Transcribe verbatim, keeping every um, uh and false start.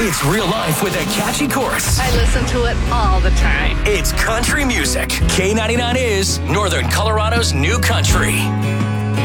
It's real life with a catchy chorus. I listen to it all the time. It's country music. K ninety-nine is Northern Colorado's new country.